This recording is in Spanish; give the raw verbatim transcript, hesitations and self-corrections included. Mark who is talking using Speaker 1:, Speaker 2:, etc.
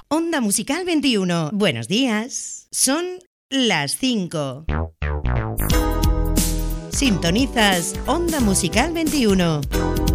Speaker 1: Onda Musical veintiuno. Buenos días. Son las cinco. Sintonizas Onda Musical veintiuno.